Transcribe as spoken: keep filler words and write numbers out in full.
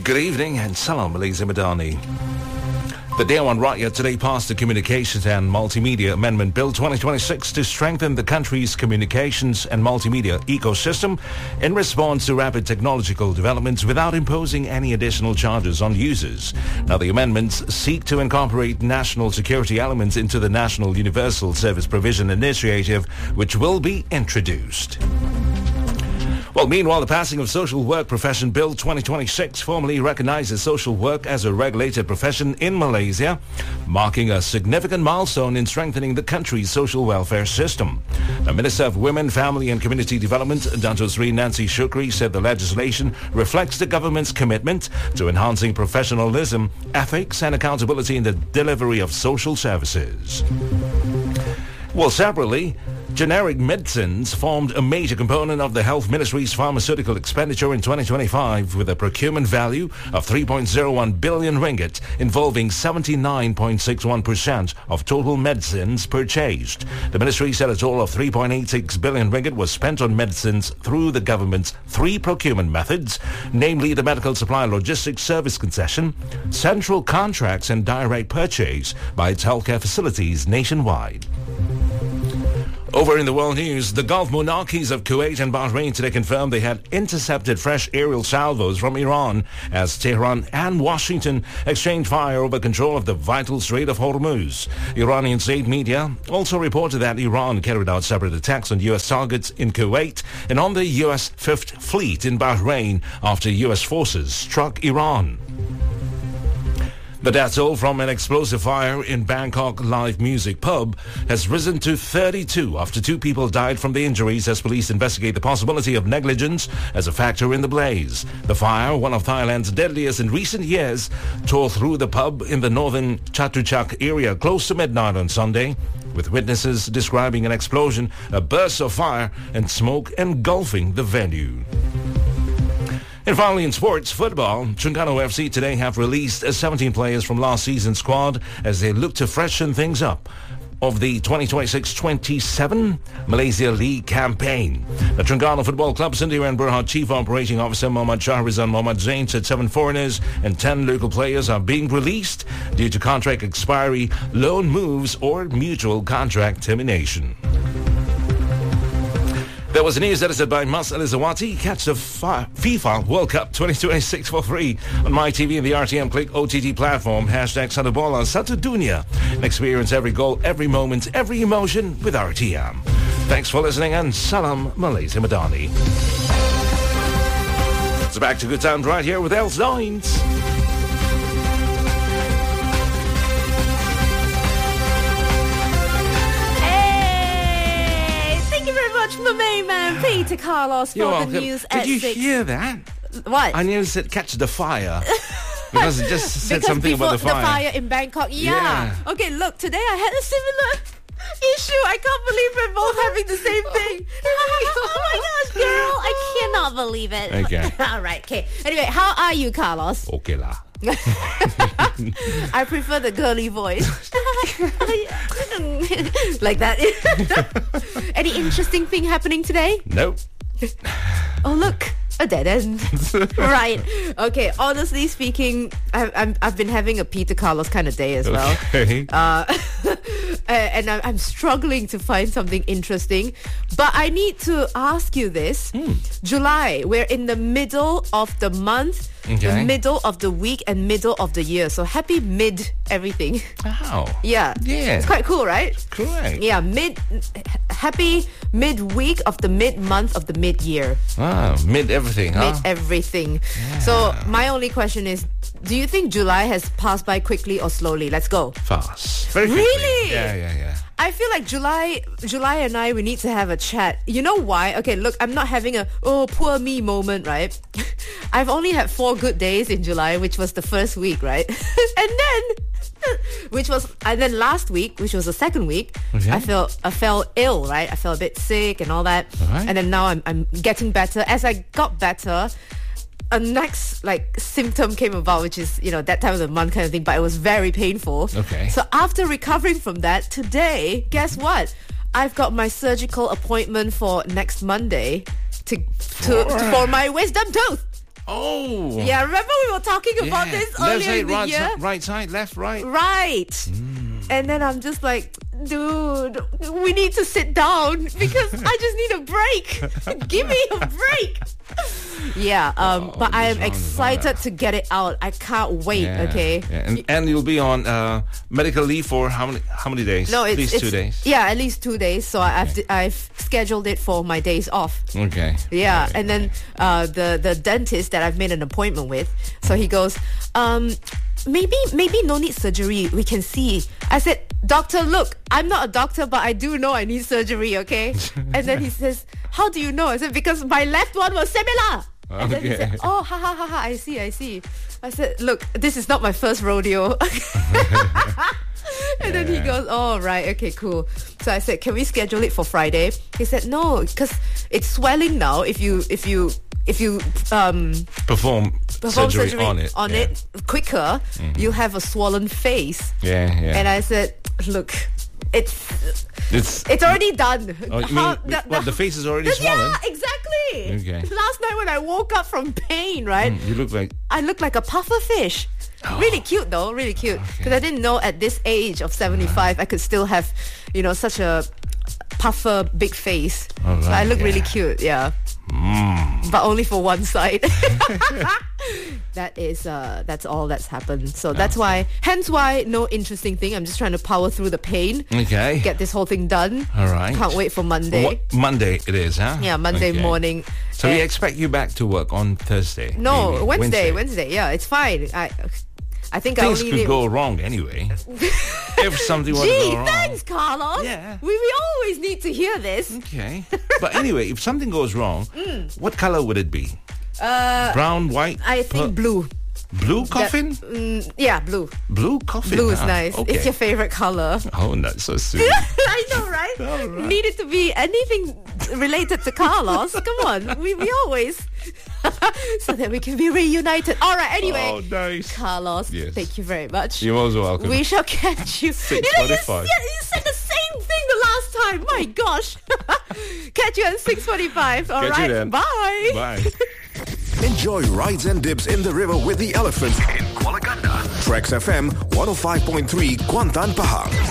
Good evening and salam Malaysia Madani. The Dewan Rakyat today passed the Communications and Multimedia Amendment Bill twenty twenty-six to strengthen the country's communications and multimedia ecosystem in response to rapid technological developments without imposing any additional charges on users. Now, the amendments seek to incorporate national security elements into the National Universal Service Provision Initiative, which will be introduced. Well, meanwhile, the passing of Social Work Profession Bill twenty twenty-six formally recognizes social work as a regulated profession in Malaysia, marking a significant milestone in strengthening the country's social welfare system. The Minister of Women, Family and Community Development, Dato Sri Nancy Shukri, said the legislation reflects the government's commitment to enhancing professionalism, ethics and accountability in the delivery of social services. Well, separately, generic medicines formed a major component of the Health Ministry's pharmaceutical expenditure in twenty twenty-five with a procurement value of three point zero one billion ringgit, involving seventy-nine point six one percent of total medicines purchased. The ministry said a total of three point eight six billion ringgit was spent on medicines through the government's three procurement methods, namely the Medical Supply Logistics Service Concession, central contracts and direct purchase by its healthcare facilities nationwide. Over in the world news, the Gulf monarchies of Kuwait and Bahrain today confirmed they had intercepted fresh aerial salvos from Iran as Tehran and Washington exchanged fire over control of the vital Strait of Hormuz. Iranian state media also reported that Iran carried out separate attacks on U S targets in Kuwait and on the U S Fifth Fleet in Bahrain after U S forces struck Iran. The death toll from an explosive fire in Bangkok live music pub has risen to thirty-two after two people died from the injuries as police investigate the possibility of negligence as a factor in the blaze. The fire, one of Thailand's deadliest in recent years, tore through the pub in the northern Chatuchak area close to midnight on Sunday, with witnesses describing an explosion, a burst of fire and smoke engulfing the venue. And finally, in sports football, Terengganu F C today have released seventeen players from last season's squad as they look to freshen things up of the twenty twenty-six twenty-seven Malaysia League campaign. The Terengganu Football Club Sdn Bhd Chief Operating Officer Muhammad Shahrizan Muhammad Zain said seven foreigners and ten local players are being released due to contract expiry, loan moves or mutual contract termination. There was news edited by Mas Elizawati. Catch the FIFA World Cup twenty twenty-six for free on MyTV and the R T M Click O T T platform. Hashtag Satu Bola Satu Dunia. And experience every goal, every moment, every emotion with R T M. Thanks for listening and Salam Malaysia Madani. It's back to Good Times right here with Els Dines. The main man, Peter Carlos, for You're the welcome. news Did at you six. hear that? What? I nearly said catch the fire. Because it just said because something before about the fire. the fire in Bangkok, yeah. Yeah. Okay, look, today I had a similar issue. I can't believe we're both having the same thing. Oh my gosh, girl, I cannot believe it. Okay. All right, okay. Anyway, how are you, Carlos? Okay lah. I prefer the girly voice. Like that. Any interesting thing happening today? Nope. Oh, look. A dead end. Right. Okay, honestly speaking, I've, I'm, I've been having a Peter Carlos kind of day as well. Okay. Uh, and I'm, I'm struggling to find something interesting. But I need to ask you this. Mm. July, we're in the middle of the month, Okay. the middle of the week, and middle of the year. So happy mid everything. Wow. Yeah. Yeah. It's quite cool, right? Correct. Yeah, mid, happy mid-week of the mid-month of the mid-year. Ah, mid everything, huh? Mid everything. Yeah. So my only question is, do you think July has passed by quickly or slowly? Let's go. Fast. Very quickly. Really? Yeah, yeah, yeah. I feel like July July and I, we need to have a chat. You know why? Okay, look, I'm not having a, oh, poor me moment, right? I've only had four good days in July, which was the first week, right? And then, which was, and then last week, which was the second week, Okay. I felt, I fell ill, right? I felt a bit sick and all that. All right. And then now I'm, I'm getting better. As I got better, a next like symptom came about, which is, you know, that time of the month kind of thing, but it was very painful. Okay. So after recovering from that, today, guess what? I've got my surgical appointment for next Monday to to, to for my wisdom tooth. Oh. Yeah, remember we were talking about Yeah. this Left earlier side, in the right, year? si- right side, left, right. Right. Mm. And then I'm just like, dude, we need to sit down because I just need a break. Give me a break. Yeah, um, Oh, but I am what's wrong with excited that? to get it out. I can't wait, Yeah, okay? yeah. And, and you'll be on uh, medical leave for how many how many days? No, it's, at least it's two days. Yeah, at least two days. So I I've I've scheduled it for my days off. Okay. Yeah, Right, and then uh, the the dentist that I've made an appointment with, so he goes, um, maybe maybe no need surgery. We can see. I said, doctor, look, I'm not a doctor, but I do know I need surgery. Okay. And then he says, how do you know? I said, because my left one was similar. And then he Okay. said, oh, ha ha ha ha, I see, I see. I said, look, this is not my first rodeo. And then he Yeah. goes, oh, right, okay, cool. So I said, can we schedule it for Friday? He said, no, because it's swelling now. If you, if you, if you um, Perform, perform surgery, surgery on it. on yeah. it quicker, you'll have a swollen face. Yeah, yeah. And I said, look, it's it's it's already done. Oh, you How- mean what, the face is already the- swollen? Yeah, exactly. Okay. Last night when I woke up from pain, right? Mm, you look like I look like a puffer fish. Really cute though, really cute. Because I didn't know at this age of seventy-five I could still have, you know, such a puffer big face. Oh, So I right, look really yeah. cute, yeah. mm. But only for one side. That is, uh, that's all that's happened. So that's why, hence why, no interesting thing. I'm just trying to power through the pain, Okay. get this whole thing done. All right. Can't wait for Monday. What, Monday it is, huh? Yeah, Monday Okay. morning. So we And- expect you back to work on Thursday. No, maybe. Wednesday, Wednesday. Yeah, it's fine. I, I think Things I only could need. go wrong anyway. If something were to Gee, go wrong. thanks, Carlos. Yeah. We we always need to hear this. Okay. But anyway, if something goes wrong, what color would it be? Uh, Brown, white? I think pur- blue. Blue coffin? Mm, yeah, blue. Blue coffin. Blue is ah, nice. Okay. It's your favorite color. Oh, that's so sweet. I know, right? All right. Need it to be anything related to Carlos. Come on, we we always so that we can be reunited. All right. Anyway, Oh, nice. Carlos, Yes. thank you very much. You're most welcome. We shall catch you. You know, you said, forty-five. you said the same thing the last time. My gosh. Catch you at six forty-five. All Catch you right. then. Bye. Bye. Enjoy rides and dips in the river with the elephant in Kuala Ganda. Trax F M one oh five point three Kuantan, Pahang.